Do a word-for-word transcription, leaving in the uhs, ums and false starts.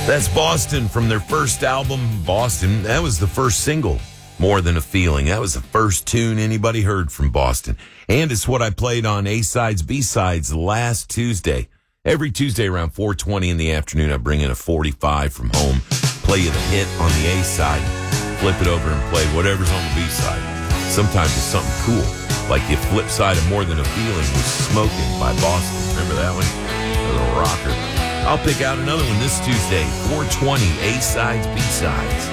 That's Boston from their first album, Boston. That was the first single, More Than a Feeling. That was the first tune anybody heard from Boston. And it's what I played on A-Sides, B-Sides last Tuesday. Every Tuesday around four twenty in the afternoon, I bring in a forty-five from home, play you the hit on the A-side, flip it over and play whatever's on the B-side. Sometimes it's something cool, like the flip side of More Than a Feeling was Smoking by Boston. Remember that one? That was a rocker. I'll pick out another one this Tuesday, four twenty, A-Sides, B-Sides.